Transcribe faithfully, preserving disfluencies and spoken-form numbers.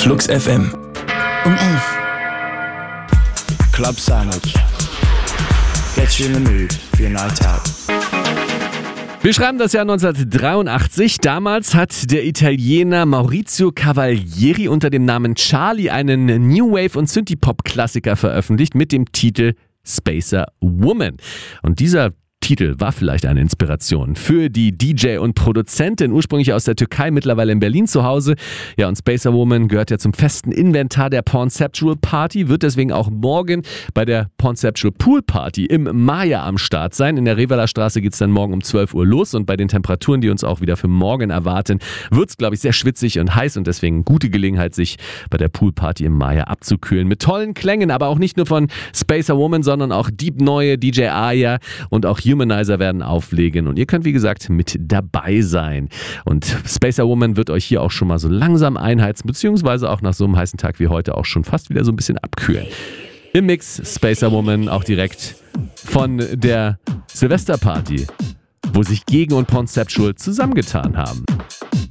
Flux F M. Um elf. Club Sandwich. Get you in the mood for your night out. Wir schreiben das Jahr neunzehnhundertdreiundachtzig. Damals hat der Italiener Maurizio Cavalieri unter dem Namen Charlie einen New Wave- und Synthie-Pop-Klassiker veröffentlicht mit dem Titel Spacer Woman. Und dieser Titel war vielleicht eine Inspiration für die D J und Produzentin, ursprünglich aus der Türkei, mittlerweile in Berlin zu Hause. Ja, und Spacer Woman gehört ja zum festen Inventar der Pornceptual Party, wird deswegen auch morgen bei der Pornceptual Pool Party im Maya am Start sein. In der Revaler Straße geht es dann morgen um zwölf Uhr los und bei den Temperaturen, die uns auch wieder für morgen erwarten, wird es, glaube ich, sehr schwitzig und heiß und deswegen gute Gelegenheit, sich bei der Pool Party im Maya abzukühlen. Mit tollen Klängen, aber auch nicht nur von Spacer Woman, sondern auch Deep Neue, D J Aya und auch Humanizer werden auflegen und ihr könnt, wie gesagt, mit dabei sein. Und Spacer Woman wird euch hier auch schon mal so langsam einheizen, beziehungsweise auch nach so einem heißen Tag wie heute auch schon fast wieder so ein bisschen abkühlen. Im Mix Spacer Woman auch direkt von der Silvesterparty, wo sich Gegen und Pornceptual zusammengetan haben.